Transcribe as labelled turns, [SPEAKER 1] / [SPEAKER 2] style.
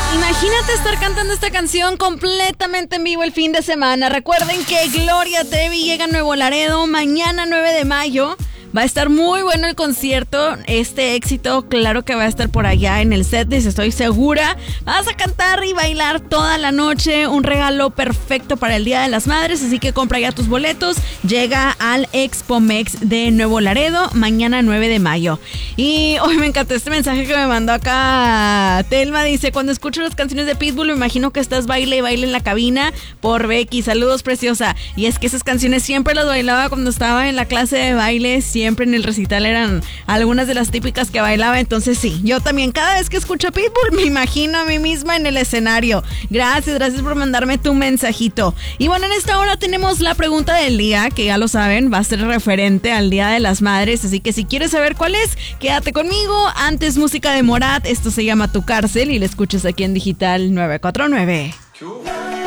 [SPEAKER 1] Imagínate estar cantando esta canción completamente en vivo el fin de semana. Recuerden que Gloria Trevi llega a Nuevo Laredo mañana 9 de mayo. Va a estar muy bueno el concierto. Este éxito, claro que va a estar por allá en el setlist, estoy segura. Vas a cantar y bailar toda la noche. Un regalo perfecto para el Día de las Madres. Así que compra ya tus boletos. Llega al Expomex de Nuevo Laredo mañana 9 de mayo. Y hoy me encantó este mensaje que me mandó acá Telma. Dice: cuando escucho las canciones de Pitbull me imagino que estás baile y baile en la cabina. Por Becky, saludos preciosa. Y es que esas canciones siempre las bailaba cuando estaba en la clase de baile. Siempre en el recital eran algunas de las típicas que bailaba. Entonces sí, yo también cada vez que escucho Pitbull me imagino a mí misma en el escenario. Gracias por mandarme tu mensajito. Y bueno, en esta hora tenemos la pregunta del día, que ya lo saben, va a ser referente al Día de las Madres. Así que si quieres saber cuál es, quédate conmigo. Antes, música de Morat, esto se llama Tu Cárcel y la escuchas aquí en Digital 949.